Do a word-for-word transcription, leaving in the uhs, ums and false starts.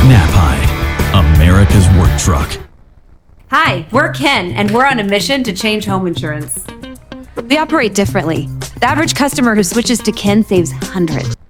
Knapheide, America's work truck. Hi, we're Ken, and we're on a mission to change home insurance. We operate differently. The average customer who switches to Ken saves hundreds.